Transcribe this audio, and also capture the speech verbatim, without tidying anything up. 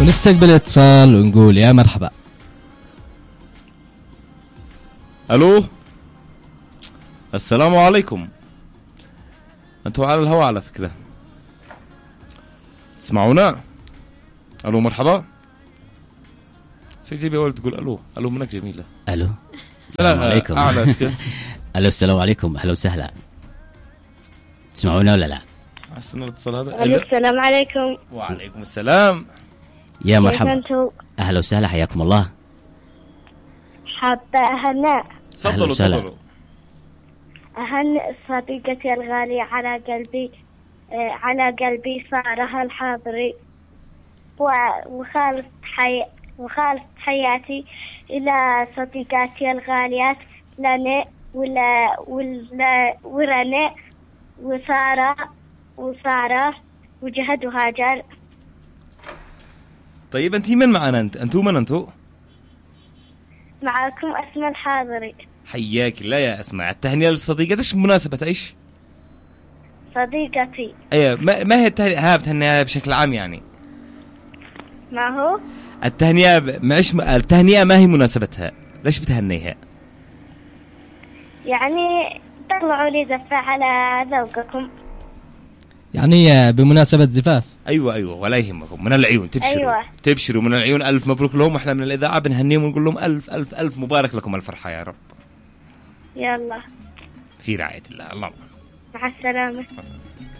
ونستقبل اتصال ونقول يا مرحبا. الو السلام عليكم، انتوا على الهواء على فكرة، تسمعونا؟ الو مرحبا. سيجي يا ولد تقول الو الو منك جميلة. الو السلام عليكم. اعلى الو السلام عليكم، اهلا وسهلا. تسمعونا ولا لا؟ حسنا الاتصال هذا. الو السلام عليكم. وعليكم السلام. يا مرحبا، اهلا وسهلا، حياكم الله. حابة أهنأ. تفضلوا تفضلوا. أهنئ صديقتي الغالية على قلبي، آه على قلبي سارة الحاضري، وخالص حي وخالص حياتي إلى صديقاتي الغاليات لنا ولا ولا ورنا وسارة وسارة وجهد وهاجر. طيب انتي من معنا؟ انت انتو من انتو؟ معكم أسماء الحاضري. حياك الله يا أسماء. التهنئة للصديقة ايش مناسبة ايش؟ صديقتي. ايه ما, ما هي التهنئة؟ ها بتهنئة بشكل عام يعني؟ ما هو؟ التهنئة ب... معش التهنئة ما هي مناسبتها؟ ليش بتهنيها؟ يعني طلعوا لي زفة على ذوقكم. يعني بمناسبة زفاف. أيوة أيوة ولا يهمكم، من العيون تبشروا. أيوة. تبشروا من العيون، ألف مبروك لهم، وإحنا من الإذاعة بنهنيهم ونقول لهم ألف ألف ألف مبارك لكم الفرحة يا رب. يلا في رعاية الله. الله مع السلامة.